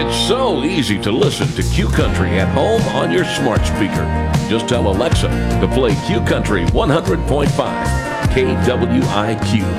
It's so easy to listen to Q Country at home on your smart speaker. Just tell Alexa to play Q Country 100.5 KWIQ.